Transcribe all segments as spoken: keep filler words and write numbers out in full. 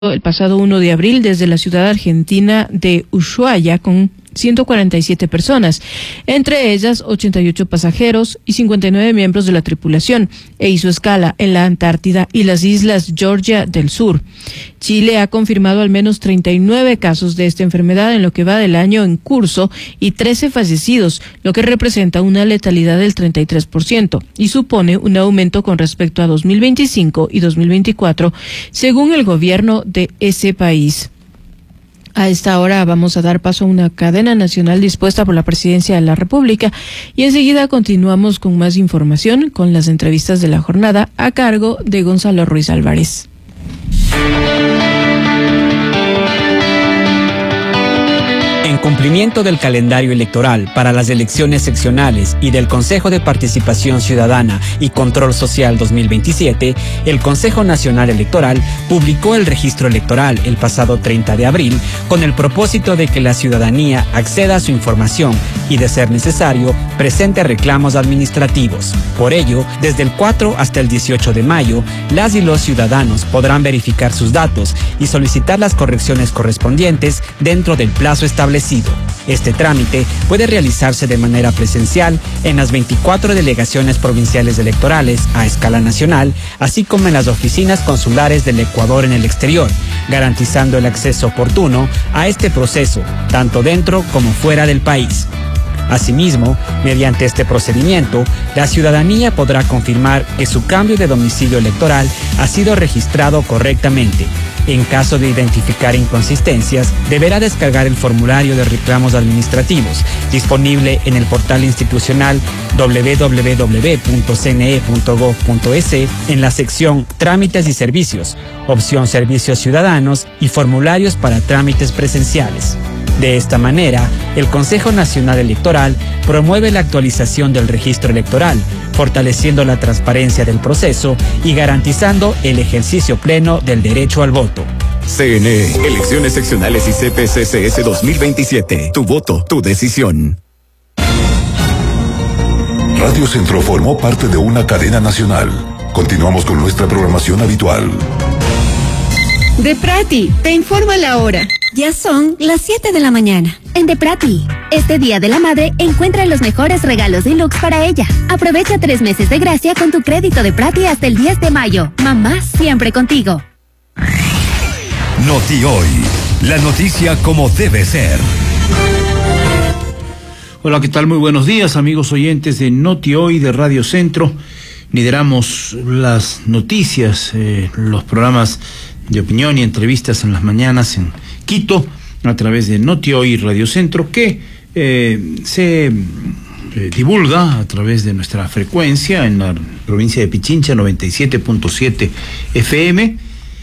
el pasado uno de abril desde la ciudad argentina de Ushuaia con ciento cuarenta y siete personas, entre ellas ochenta y ocho pasajeros y cincuenta y nueve miembros de la tripulación, e hizo escala en la Antártida y las islas Georgia del Sur. Chile ha confirmado al menos treinta y nueve casos de esta enfermedad en lo que va del año en curso y trece fallecidos, lo que representa una letalidad del treinta y tres por ciento y supone un aumento con respecto a dos mil veinticinco y dos mil veinticuatro, según el gobierno de ese país. A esta hora vamos a dar paso a una cadena nacional dispuesta por la Presidencia de la República y enseguida continuamos con más información con las entrevistas de la jornada a cargo de Gonzalo Ruiz Álvarez. En cumplimiento del calendario electoral para las elecciones seccionales y del Consejo de Participación Ciudadana y Control Social dos mil veintisiete, el Consejo Nacional Electoral publicó el registro electoral el pasado treinta de abril con el propósito de que la ciudadanía acceda a su información y, de ser necesario, presente reclamos administrativos. Por ello, desde el cuatro hasta el dieciocho de mayo, las y los ciudadanos podrán verificar sus datos y solicitar las correcciones correspondientes dentro del plazo establecido. Este trámite puede realizarse de manera presencial en las veinticuatro delegaciones provinciales electorales a escala nacional, así como en las oficinas consulares del Ecuador en el exterior, garantizando el acceso oportuno a este proceso, tanto dentro como fuera del país. Asimismo, mediante este procedimiento, la ciudadanía podrá confirmar que su cambio de domicilio electoral ha sido registrado correctamente. En caso de identificar inconsistencias, deberá descargar el formulario de reclamos administrativos, disponible en el portal institucional doble u doble u doble u punto c n e punto gov punto es en la sección Trámites y Servicios, opción Servicios Ciudadanos y formularios para trámites presenciales. De esta manera, el Consejo Nacional Electoral promueve la actualización del registro electoral, fortaleciendo la transparencia del proceso y garantizando el ejercicio pleno del derecho al voto. C N E, Elecciones Seccionales y C P C C S dos mil veintisiete. Tu voto, tu decisión. Radio Centro formó parte de una cadena nacional. Continuamos con nuestra programación habitual. Deprati, te informa la hora. Ya son las siete de la mañana. En Deprati, este Día de la Madre encuentra los mejores regalos deluxe para ella. Aprovecha tres meses de gracia con tu crédito Deprati hasta el diez de mayo. Mamá siempre contigo. Noti Hoy, la noticia como debe ser. Hola, ¿qué tal? Muy buenos días, amigos oyentes de Noti Hoy de Radio Centro. Lideramos las noticias, eh, los programas de opinión y entrevistas en las mañanas en Quito, a través de Noti Hoy Radio Centro, que eh, se eh, divulga a través de nuestra frecuencia en la provincia de Pichincha, noventa y siete punto siete F M,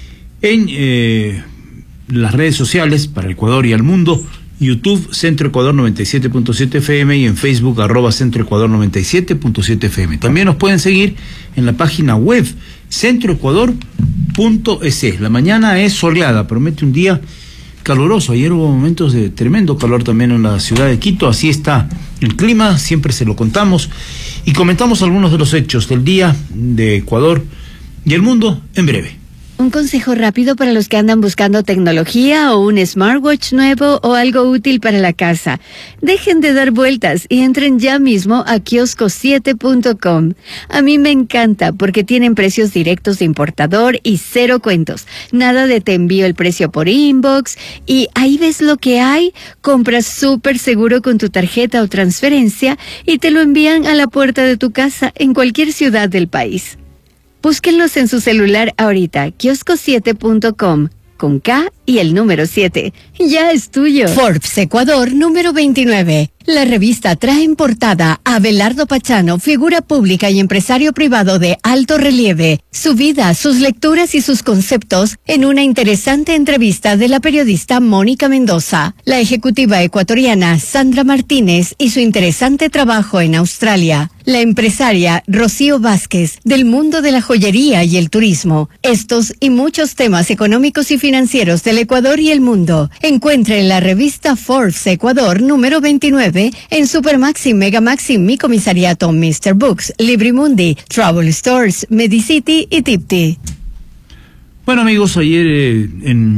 en eh, las redes sociales para el Ecuador y el mundo, YouTube Centro Ecuador noventa y siete punto siete F M y en Facebook arroba Centro Ecuador noventa y siete punto siete F M. También nos pueden seguir en la página web centro ecuador punto es. La mañana es soleada, promete un día caluroso. Ayer hubo momentos de tremendo calor también en la ciudad de Quito. Así está el clima, siempre se lo contamos y comentamos algunos de los hechos del día de Ecuador y el mundo en breve. Un consejo rápido para los que andan buscando tecnología o un smartwatch nuevo o algo útil para la casa. Dejen de dar vueltas y entren ya mismo a kiosco siete punto com. A mí me encanta porque tienen precios directos de importador y cero cuentos. Nada de te envío el precio por inbox y ahí ves lo que hay. Compras súper seguro con tu tarjeta o transferencia y te lo envían a la puerta de tu casa en cualquier ciudad del país. Búsquenlos en su celular ahorita, kiosco siete punto com, con K y el número siete. Ya es tuyo. Forbes Ecuador número veintinueve. La revista trae en portada a Abelardo Pachano, figura pública y empresario privado de alto relieve, su vida, sus lecturas y sus conceptos en una interesante entrevista de la periodista Mónica Mendoza, la ejecutiva ecuatoriana Sandra Martínez y su interesante trabajo en Australia, la empresaria Rocío Vázquez del mundo de la joyería y el turismo. Estos y muchos temas económicos y financieros del Ecuador y el mundo. Encuentre en la revista Forbes Ecuador número veintinueve en Supermaxi, Megamaxi, Mi Comisariato, mister Books, Librimundi, Travel Stores, Medicity y Tipti. Bueno, amigos, ayer eh, en